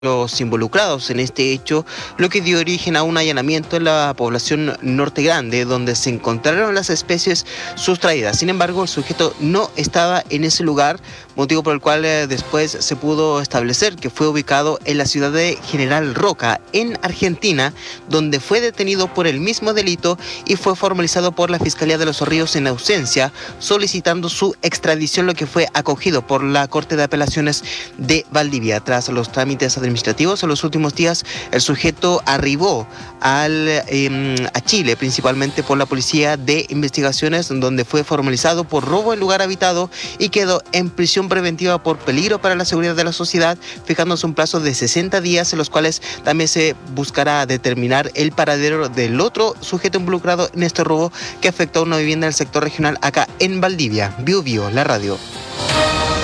los involucrados en este hecho, lo que dio origen a un allanamiento en la población Norte Grande, donde se encontraron las especies sustraídas. Sin embargo, el sujeto no estaba en ese lugar, motivo por el cual después se pudo establecer que fue ubicado en la ciudad de General Roca, en Argentina, donde fue detenido por el mismo delito y fue formalizado por la Fiscalía de Los Ríos en ausencia, solicitando su extradición, lo que fue acogido por la Corte de Apelaciones de Valdivia. Tras los trámites administrativos, en los últimos días el sujeto arribó a Chile, principalmente por la Policía de Investigaciones, donde fue formalizado por robo en lugar habitado y quedó en prisión preventiva por peligro para la seguridad de la sociedad, fijándose un plazo de 60 días en los cuales también se buscará determinar el paradero del otro sujeto involucrado en este robo que afectó a una vivienda del sector regional acá en Valdivia. Biobío, la radio.